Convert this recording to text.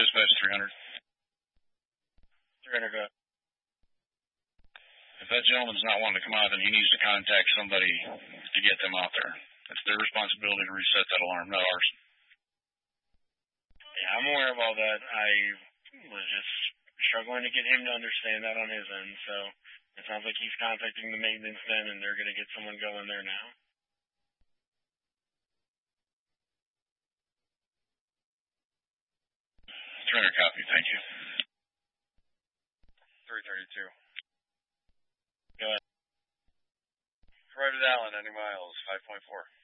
Dispatch 300. 300, go. If that gentleman's not wanting to come out, then he needs to contact somebody to get them out there. It's their responsibility to reset that alarm, not ours. Yeah, I'm aware of all that. I was just struggling to get him to understand that on his end, so it sounds like he's contacting the maintenance then, and they're going to get someone going there now. Trainer copy, thank you. 332. Go ahead. Arrived at Allen, 90 miles, 5.4.